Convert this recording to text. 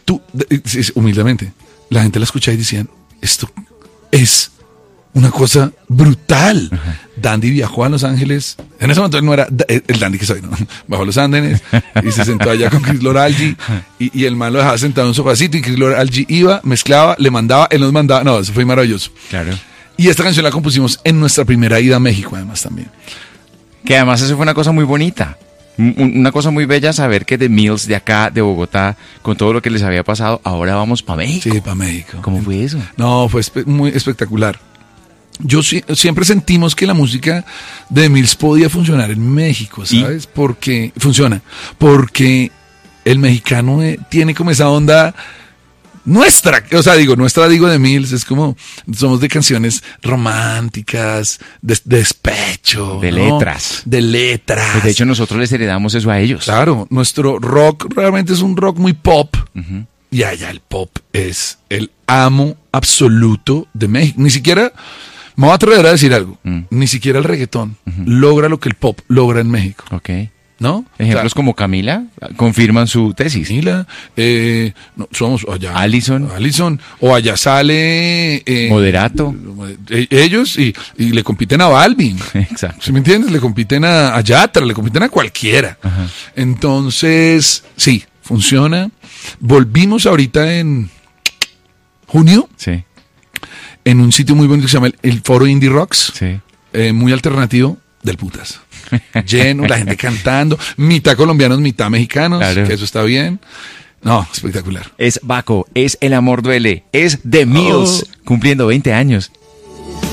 humildemente, la gente la escuchaba y decían, esto es una cosa brutal. Ajá. Dandy viajó a Los Ángeles. En ese momento él no era el Dandy que soy, ¿no? Bajó a Los Andenes y se sentó allá con Chris Loralgi y el man lo dejaba sentado en un sofacito y Chris Loralgi iba, mezclaba, le mandaba, él nos mandaba. No, eso fue maravilloso. Claro. Y esta canción la compusimos en nuestra primera ida a México, además, también. Que además eso fue una cosa muy bonita. Una cosa muy bella saber que The Mills de acá, de Bogotá, con todo lo que les había pasado, ahora vamos para México. Sí, para México. ¿Cómo fue eso? No, fue muy espectacular. Siempre sentimos que la música de The Mills podía funcionar en México, ¿sabes? Porque funciona. Porque el mexicano tiene como esa onda nuestra. O sea, nuestra The Mills es como, somos de canciones románticas, de despecho. De ¿no? letras. De letras. Pues de hecho nosotros les heredamos eso a ellos. Claro, nuestro rock realmente es un rock muy pop. Uh-huh. Y allá el pop es el amo absoluto de México. Ni siquiera, me voy a atrever a decir algo, ni siquiera el reggaetón logra lo que el pop logra en México. Ok. ¿No? Ejemplos como Camila confirman su tesis. Camila, no, somos allá. Allison. O allá sale... Moderato. Ellos y le compiten a Balvin. Exacto. ¿Sí me entiendes? Le compiten a Yatra, le compiten a cualquiera. Ajá. Entonces, sí, funciona. Volvimos ahorita en junio. Sí. En un sitio muy bonito que se llama el Foro Indie Rocks. Sí. Muy alternativo, del putas. Lleno, la gente cantando, mitad colombianos, mitad mexicanos, claro. Que eso está bien. No, espectacular. Es Baco, es El Amor Duele, es The Mills, cumpliendo 20 años